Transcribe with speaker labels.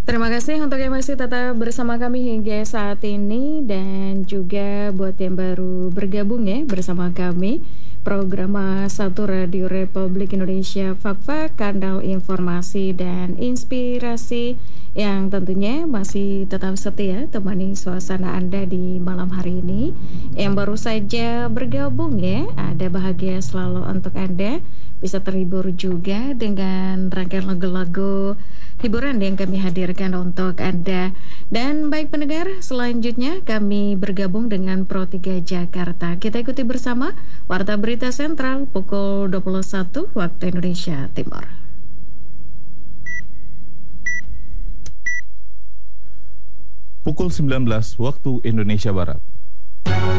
Speaker 1: Terima kasih untuk yang masih tetap bersama kami hingga saat ini dan juga buat yang baru bergabung ya bersama kami. Program Satu Radio Republik Indonesia Fakta, Kanal Informasi dan Inspirasi yang tentunya masih tetap setia temani suasana Anda di malam hari ini. Yang baru saja bergabung ya, ada bahagia selalu untuk Anda. Bisa terhibur juga dengan rangkaian lagu-lagu hiburan yang kami hadirkan untuk Anda. Dan baik pendengar, selanjutnya kami bergabung dengan Pro 3 Jakarta. Kita ikuti bersama Warta Berita Sentral pukul 21 waktu Indonesia Timur.
Speaker 2: Pukul 19 waktu Indonesia Barat.